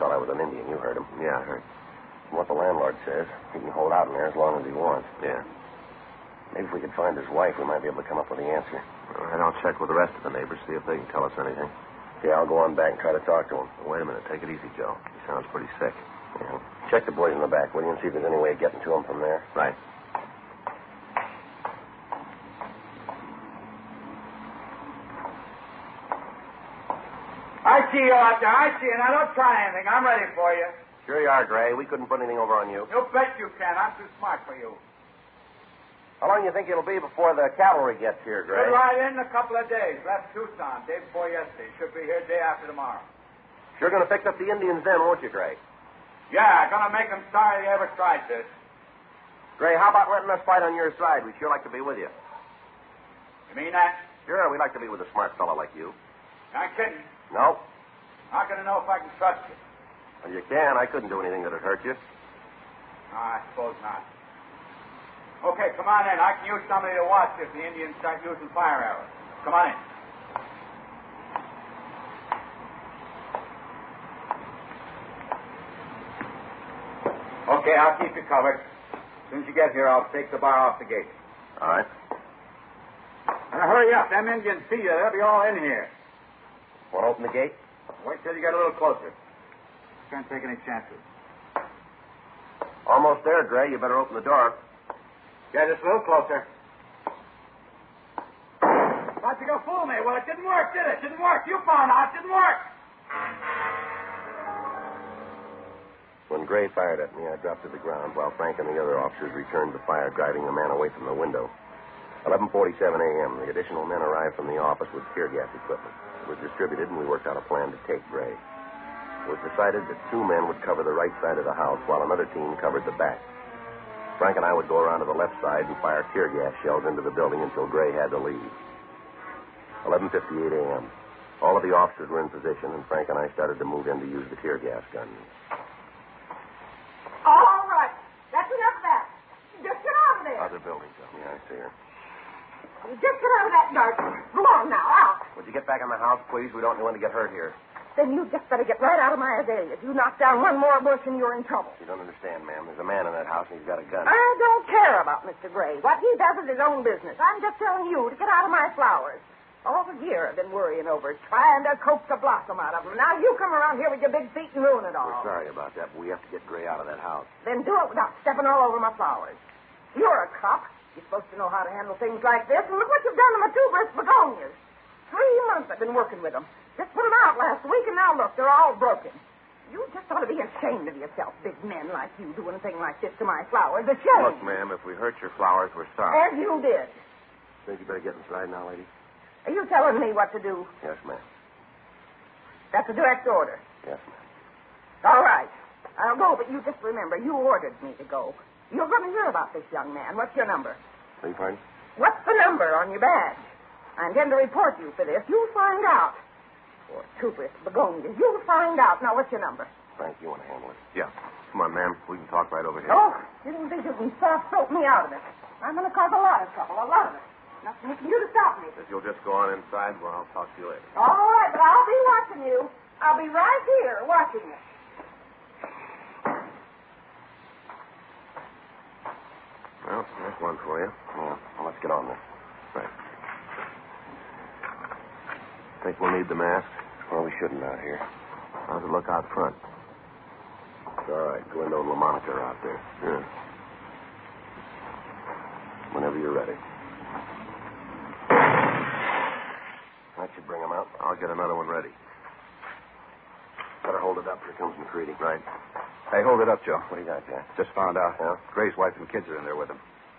thought I was an Indian. You heard him. Yeah, I heard. From what the landlord says, he can hold out in there as long as he wants. Yeah. Maybe if we could find his wife, we might be able to come up with the answer. All right, I'll check with the rest of the neighbors, see if they can tell us anything. Yeah, I'll go on back and try to talk to him. Wait a minute. Take it easy, Joe. He sounds pretty sick. Yeah. Check the boys in the back, will you, and see if there's any way of getting to him from there. Right. I see you out there. I see you. Now, don't try anything. I'm ready for you. Sure you are, Gray. We couldn't put anything over on you. You bet you can. I'm too smart for you. How long do you think it'll be before the cavalry gets here, Gray? Should ride in a couple of days. Left Tucson day before yesterday. Should be here day after tomorrow. Sure going to fix up the Indians then, won't you, Gray? Yeah, gonna make them sorry they ever tried this. Gray, how about letting us fight on your side? We'd sure like to be with you. You mean that? Sure, we'd like to be with a smart fellow like you. Not kidding. No. How can I know if I can trust you? Well, you can. I couldn't do anything that'd hurt you. No, I suppose not. Okay, come on in. I can use somebody to watch if the Indians start using fire arrows. Come on in. Okay, I'll keep you covered. As soon as you get here, I'll take the bar off the gate. All right. Now, hurry up. Them Indians see you. They'll be all in here. Want to open the gate? Wait till you get a little closer. Can't take any chances. Almost there, Gray. You better open the door. Yeah, just a little closer. Thought you go fool me. Well, it didn't work, did it? Didn't work. You found out. It didn't work. When Gray fired at me, I dropped to the ground while Frank and the other officers returned the fire, driving the man away from the window. 11:47 a.m., the additional men arrived from the office with tear gas equipment. It was distributed, and we worked out a plan to take Gray. It was decided that 2 men would cover the right side of the house while another team covered the back. Frank and I would go around to the left side and fire tear gas shells into the building until Gray had to leave. 11:58 a.m. All of the officers were in position, and Frank and I started to move in to use the tear gas guns. All right. That's enough of that. Just get out of there. Other building, Joe. Yeah, I see her. Just get out of that darkness. Go on now, out. Would you get back in the house, please? We don't want to get hurt here. Then you just better get right out of my azalea. If you knock down one more bush and you're in trouble. You don't understand, ma'am. There's a man in that house, and he's got a gun. I don't care about Mr. Gray. What he does is his own business. I'm just telling you to get out of my flowers. All the year I've been worrying over it, trying to coax a blossom out of them. Now you come around here with your big feet and ruin it all. We're sorry about that, but we have to get Gray out of that house. Then do it without stepping all over my flowers. You're a cop. You're supposed to know how to handle things like this. And look what you've done to my tuberous begonias. 3 months I've been working with them. Just put them out last week, and now look, they're all broken. You just ought to be ashamed of yourself, big men like you doing a thing like this to my flowers. Ashamed. Look, ma'am, if we hurt your flowers, we're sorry. As you did. Think you better get inside now, lady? Are you telling me what to do? Yes, ma'am. That's a direct order. Yes, ma'am. All right. I'll go, but you just remember, you ordered me to go. You're going to hear about this young man. What's your number? Beg your pardon? What's the number on your badge? I intend to report you for this. You'll find out. Poor tuberous begonias. You'll find out. Now, what's your number? Frank, you want to handle it? Yeah. Come on, ma'am. We can talk right over here. Oh, you didn't think you can soft-soap me out of it. I'm going to cause a lot of trouble, a lot of it. Nothing you can do to stop me. If you'll just go on inside, well, I'll talk to you later. All right, but I'll be watching you. I'll be right here watching you. Well, that's one for you. Yeah. Well, let's get on this. Right. Think we'll need the mask? Well, we shouldn't out here. How's it look out front? It's all right. Galindo and LaMonica are out there. Yeah. Whenever you're ready. That should bring them out. I'll get another one ready. Better hold it up. Here comes McCready. Right. Hey, hold it up, Joe. What do you got, Jack? Just found out. Yeah? Gray's wife and kids are in there with him.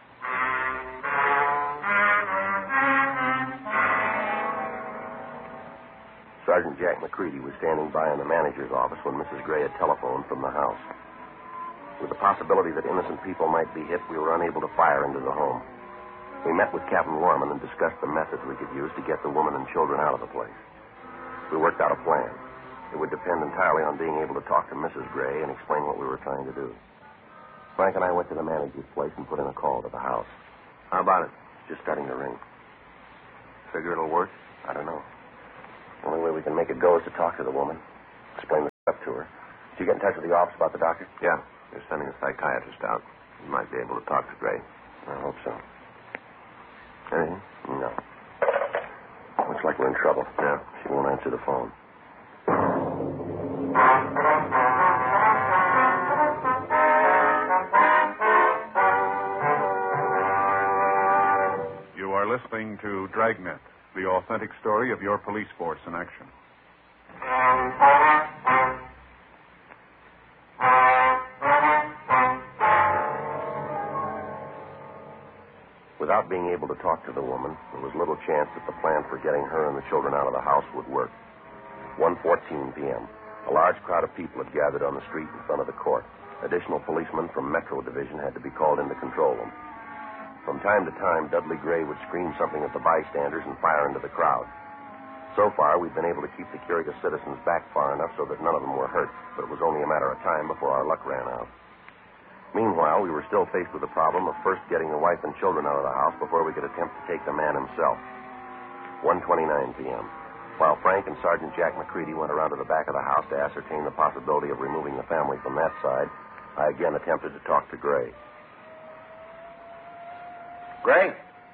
Sergeant Jack McCready was standing by in the manager's office when Mrs. Gray had telephoned from the house. With the possibility that innocent people might be hit, we were unable to fire into the home. We met with Captain Lorman and discussed the methods we could use to get the woman and children out of the place. We worked out a plan. It would depend entirely on being able to talk to Mrs. Gray and explain what we were trying to do. Frank and I went to the manager's place and put in a call to the house. How about it? Just starting to ring. Figure it'll work? I don't know. The only way we can make it go is to talk to the woman, explain the stuff to her. Did you get in touch with the office about the doctor? Yeah. They're sending a psychiatrist out. He might be able to talk to Gray. I hope so. Anything? No. Looks like we're in trouble. Yeah. She won't answer the phone. You are listening to Dragnet, the authentic story of your police force in action. Without being able to talk to the woman, there was little chance that the plan for getting her and the children out of the house would work. 1:14 p.m. A large crowd of people had gathered on the street in front of the court. Additional policemen from Metro Division had to be called in to control them. From time to time, Dudley Gray would scream something at the bystanders and fire into the crowd. So far, we'd been able to keep the curious citizens back far enough so that none of them were hurt, but it was only a matter of time before our luck ran out. Meanwhile, we were still faced with the problem of first getting the wife and children out of the house before we could attempt to take the man himself. 1:29 p.m. While Frank and Sergeant Jack McCready went around to the back of the house to ascertain the possibility of removing the family from that side, I again attempted to talk to Gray. Gray?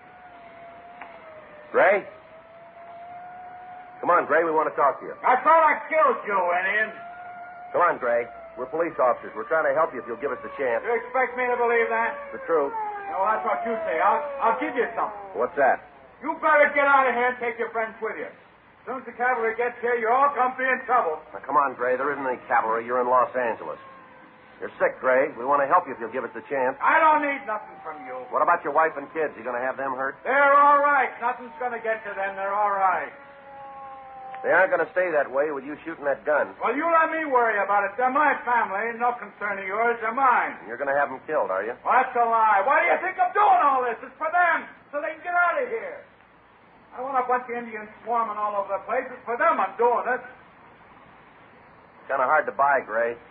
Gray? Come on, Gray, we want to talk to you. I thought I killed you, Indian. Come on, Gray. We're police officers. We're trying to help you if you'll give us the chance. You expect me to believe that? The truth. No, that's what you say. I'll give you something. What's that? You better get out of here and take your friends with you. As soon as the cavalry gets here, you all come be in trouble. Now, come on, Gray. There isn't any cavalry. You're in Los Angeles. You're sick, Gray. We want to help you if you'll give us the chance. I don't need nothing from you. What about your wife and kids? You going to have them hurt? They're all right. Nothing's going to get to them. They're all right. They aren't going to stay that way with you shooting that gun. Well, you let me worry about it. They're my family. No concern of yours. They're mine. And you're going to have them killed, are you? Well, that's a lie. Why do you think I'm doing all this? It's for them, so they can get out of here. I want a bunch of Indians swarming all over the place. It's for them I'm doing this. It's kind of hard to buy, Gray.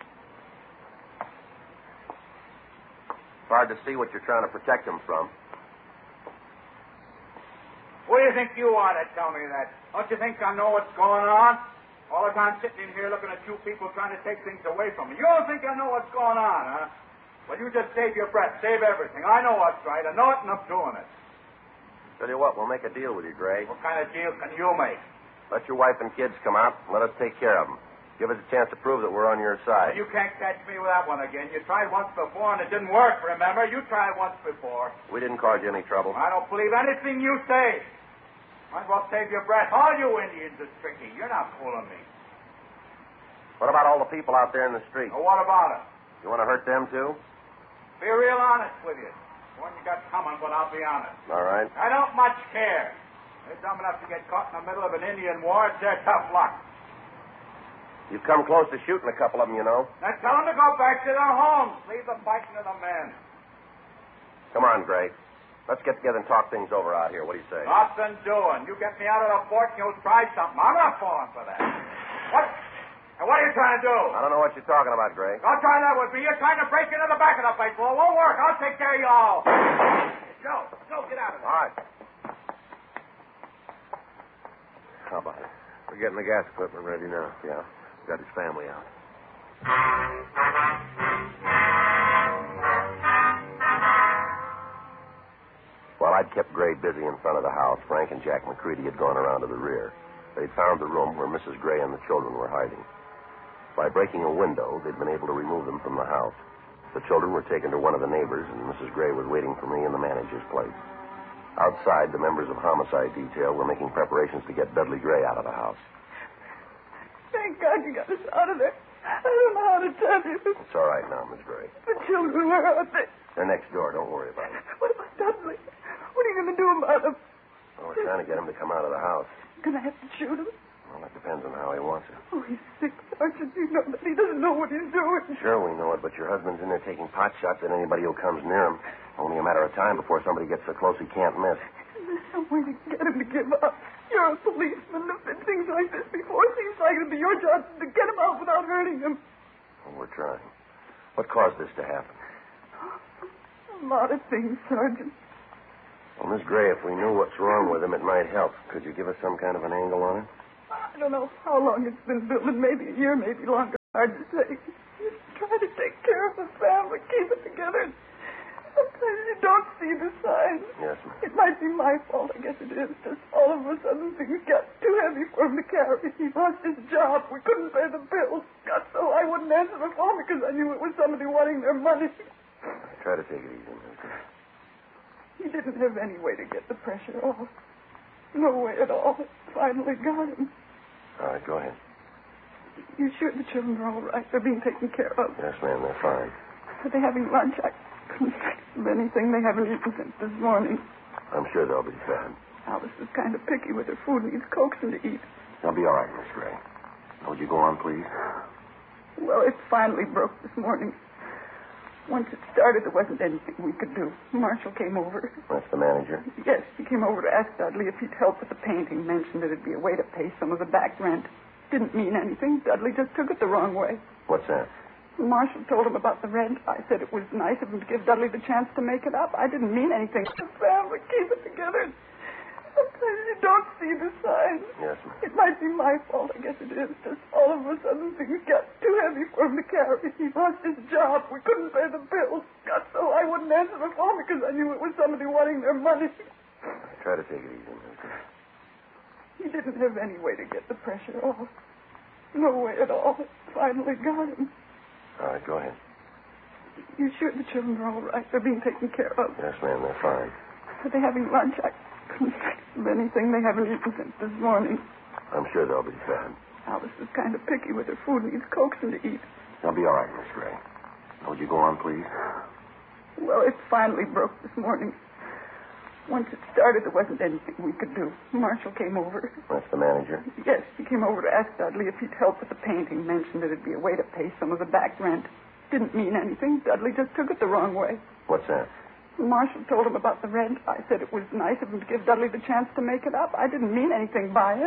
It's hard to see what you're trying to protect them from. What do you think you are to tell me that? Don't you think I know what's going on? All the time sitting in here looking at you people trying to take things away from me. You don't think I know what's going on, huh? Well, you just save your breath. Save everything. I know what's right. I know it, and I'm doing it. Tell you what, we'll make a deal with you, Gray. What kind of deal can you make? Let your wife and kids come out and let us take care of them. Give us a chance to prove that we're on your side. You can't catch me with that one again. You tried once before, and it didn't work, remember? You tried once before. We didn't cause you any trouble. I don't believe anything you say. Might as well save your breath. All you Indians are tricky. You're not fooling me. What about all the people out there in the street? Well, what about it? You want to hurt them, too? Be real honest with you. One you got coming, but I'll be honest. All right. I don't much care. They're dumb enough to get caught in the middle of an Indian war. It's their tough luck. You've come close to shooting a couple of them, you know. Now tell them to go back to their homes. Leave the fighting to the men. Come on, Gray. Let's get together and talk things over out here. What do you say? Nothing doing. You get me out of the fort and you'll try something. I'm not falling for that. What? And what are you trying to do? I don't know what you're talking about, Gray. Don't try that with me. You're trying to break into the back of the place. Well, it won't work. I'll take care of you all. Joe, get out of there. All right. How about it? We're getting the gas equipment ready now. Yeah. Got his family out. While I'd kept Gray busy in front of the house, Frank and Jack McCready had gone around to the rear. They'd found the room where Mrs. Gray and the children were hiding. By breaking a window, they'd been able to remove them from the house. The children were taken to one of the neighbors, and Mrs. Gray was waiting for me in the manager's place. Outside, the members of homicide detail were making preparations to get Dudley Gray out of the house. Thank God you got us out of there. I don't know how to tell you. It's all right now, Miss Gray. The children were out there. They're next door. Don't worry about it. What about Dudley? What are you going to do about him? Well, we're trying to get him to come out of the house. Going to have to shoot him? Well, that depends on how he wants it. Oh, he's sick, Sergeant. You know that. He doesn't know what he's doing. Sure, we know it, but your husband's in there taking pot shots at anybody who comes near him. Only a matter of time before somebody gets so close he can't miss. There's some way to get him to give up. You're a policeman. There's been things like this before. It seems like it'd be your job to get him out without hurting him. Well, we're trying. What caused this to happen? A lot of things, Sergeant. Well, Miss Gray, if we knew what's wrong with him, it might help. Could you give us some kind of an angle on it? I don't know how long it's been building. Maybe a year, maybe longer. Hard to say. You try to take care of the family, keep it together. Sometimes you don't see the signs. Yes, ma'am. It might be my fault. I guess it is. Just all of a sudden things got too heavy for him to carry. He lost his job. We couldn't pay the bills. Got so I wouldn't answer the phone because I knew it was somebody wanting their money. Try to take it easy, mister. He didn't have any way to get the pressure off. No way at all. Finally got him. All right, go ahead. You sure the children are all right? They're being taken care of. Yes, ma'am, they're fine. Are they having lunch? I couldn't think of anything. They haven't eaten since this morning. I'm sure they'll be fed. Alice is kind of picky with her food, needs coaxing to eat. They'll be all right, Miss Gray. Now, would you go on, please? Well, it finally broke this morning. Once it started, there wasn't anything we could do. Marshall came over. That's the manager? Yes, he came over to ask Dudley if he'd help with the painting. Mentioned that it'd be a way to pay some of the back rent. Didn't mean anything. Dudley just took it the wrong way. What's that? Marshall told him about the rent. I said it was nice of him to give Dudley the chance to make it up. I didn't mean anything. The family, keep it together. Sometimes you don't see the signs. Yes, ma'am. It might be my fault. I guess it is. Just all of a sudden things got too heavy for him to carry. He lost his job. We couldn't pay the bills. Got so I wouldn't answer the phone because I knew it was somebody wanting their money. Try to take it easy, mister. He didn't have any way to get the pressure off. No way at all. Finally got him. All right, go ahead. You sure the children are all right? They're being taken care of. Yes, ma'am, they're fine. Are they having lunch? I couldn't think of anything. They haven't eaten since this morning. I'm sure they'll be fed. Alice is kind of picky with her food, needs coaxing to eat. They'll be all right, Miss Gray. Now, would you go on, please? Well, it finally broke this morning. Once it started, there wasn't anything we could do. Marshall came over. That's the manager? Yes, he came over to ask Dudley if he'd help with the painting. Mentioned that it'd be a way to pay some of the back rent. Didn't mean anything. Dudley just took it the wrong way. What's that? Marshall told him about the rent. I said it was nice of him to give Dudley the chance to make it up. I didn't mean anything by it.